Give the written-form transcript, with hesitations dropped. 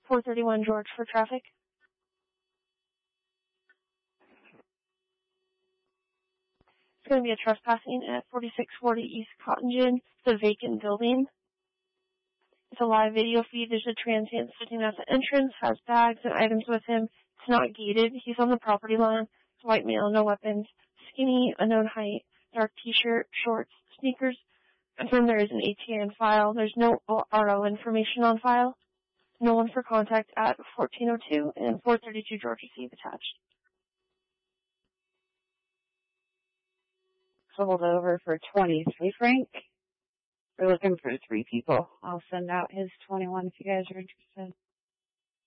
431 George for traffic. It's going to be a trespassing at 4640 East Cotton Gin. It's a vacant building. It's a live video feed. There's a transient sitting at the entrance, has bags and items with him. It's not gated. He's on the property line. It's white male, no weapons. Skinny, unknown height, dark t-shirt, shorts, sneakers. Confirmed there is an ATA file. There's no RO information on file. No one for contact at 1402 and 432 Georgia Ave attached. Sold over for 23, Frank. We're looking for 3 people. I'll send out his 21 if you guys are interested.